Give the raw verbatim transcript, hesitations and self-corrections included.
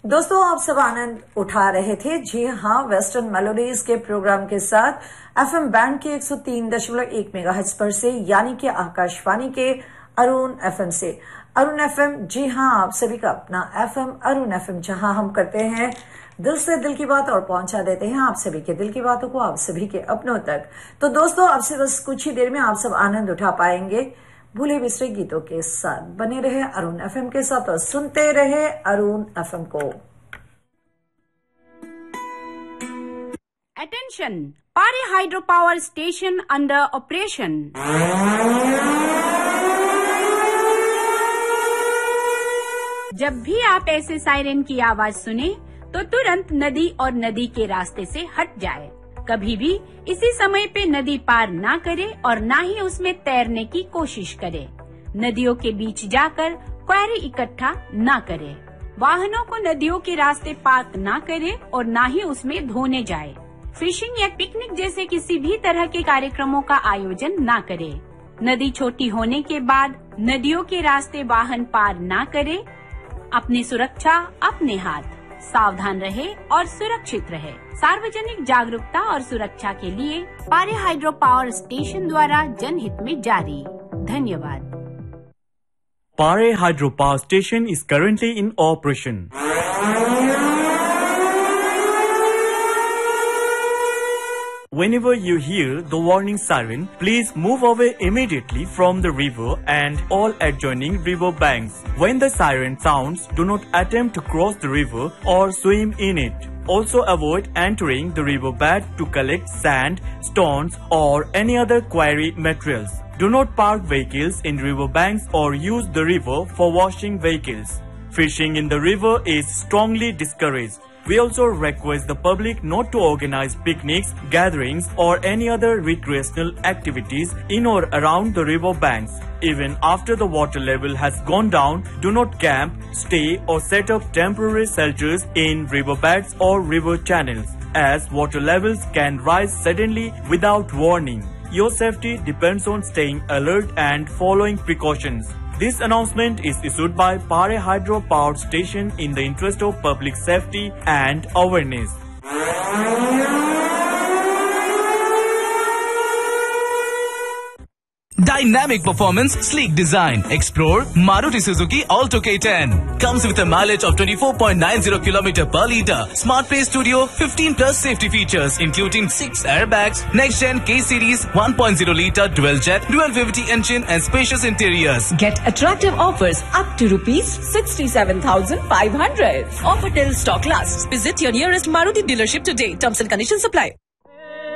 दोस्तों, आप सब आनंद उठा रहे थे। जी हाँ, वेस्टर्न मेलोडीज के प्रोग्राम के साथ एफएम बैंड के एक सौ तीन दशमलव एक मेगाहर्ट्ज पर से, यानी कि आकाशवाणी के अरुण एफएम से। अरुण एफएम, जी हाँ, आप सभी का अपना एफएम अरुण एफएम, जहां हम करते हैं दिल से दिल की बात और पहुंचा देते हैं आप सभी के दिल की बातों को आप सभी के अपनों तक। तो दोस्तों, अब से बस कुछ ही देर में आप सब आनंद उठा पाएंगे भूले बिसरे गीतों के साथ। बने रहे अरुण एफएम के साथ और सुनते रहे अरुण एफएम को। Attention! Pare hydropower station under operation. जब भी आप ऐसे सायरन की आवाज सुने तो तुरंत नदी और नदी के रास्ते से हट जाए। कभी भी इसी समय पे नदी पार ना करे और ना ही उसमें तैरने की कोशिश करे। नदियों के बीच जाकर क्वेरी इकट्ठा ना करे। वाहनों को नदियों के रास्ते पार्क ना करे और ना ही उसमें धोने जाए। फिशिंग या पिकनिक जैसे किसी भी तरह के कार्यक्रमों का आयोजन ना करे। नदी छोटी होने के बाद नदियों के रास्ते वाहन पार ना करे। अपनी सुरक्षा अपने हाथ, सावधान रहे और सुरक्षित रहे। सार्वजनिक जागरूकता और सुरक्षा के लिए पारे हाइड्रो पावर स्टेशन द्वारा जनहित में जारी। धन्यवाद। Pare Hydro Power Station is currently in operation. Whenever you hear the warning siren, please move away immediately from the river and all adjoining river banks. When the siren sounds, do not attempt to cross the river or swim in it. Also avoid entering the riverbed to collect sand, stones or any other quarry materials. Do not park vehicles in riverbanks or use the river for washing vehicles. Fishing in the river is strongly discouraged. We also request the public not to organize picnics, gatherings or any other recreational activities in or around the river banks. Even after the water level has gone down, do not camp, stay or set up temporary shelters in riverbeds or river channels, as water levels can rise suddenly without warning. Your safety depends on staying alert and following precautions. This announcement is issued by Pare Hydro Power Station in the interest of public safety and awareness. Dynamic performance, sleek design. Explore Maruti Suzuki Alto K ten. Comes with a mileage of twenty-four point nine zero kilometers per liter. Smart Play Studio, fifteen plus safety features, including six airbags, next-gen K-Series one point oh liter dual-jet, dual V V T engine and spacious interiors. Get attractive offers up to rupees sixty-seven thousand five hundred. Offer till stock lasts. Visit your nearest Maruti dealership today. Terms and conditions apply.